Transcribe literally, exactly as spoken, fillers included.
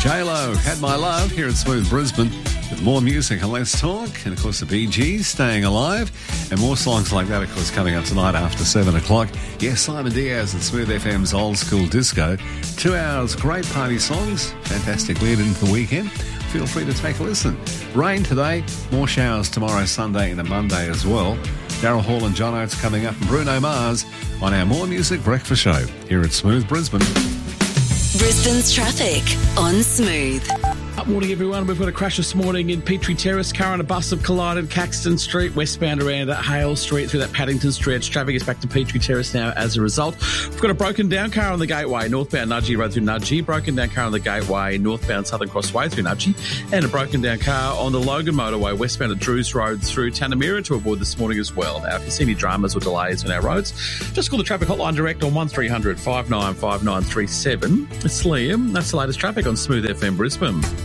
J-Lo, Had My Love, here at Smooth Brisbane with more music and less talk. And, of course, the Bee Gees, Staying Alive. And more songs like that, of course, coming up tonight after seven o'clock. Yes, Simon Diaz and Smooth F M's Old School Disco. Two hours, great party songs. Fantastic lead into the weekend. Feel free to take a listen. Rain today, more showers tomorrow, Sunday and a Monday as well. Daryl Hall and John Oates coming up, and Bruno Mars on our More Music Breakfast Show here at Smooth Brisbane. Brisbane's traffic on Smooth. Up morning, everyone. We've got a crash this morning in Petrie Terrace. Car and a bus have collided Caxton Street, westbound around at Hale Street through that Paddington stretch. Traffic is back to Petrie Terrace now as a result. We've got a broken down car on the Gateway, northbound Nudgee Road through Nudgee. Broken down car on the Gateway, northbound Southern Cross Way through Nudgee. And a broken down car on the Logan Motorway, westbound at Drews Road through Tanamira to avoid this morning as well. Now, if you see any dramas or delays on our roads, just call the traffic hotline direct on one three hundred five nine five nine three seven. It's Liam. That's the latest traffic on Smooth F M Brisbane.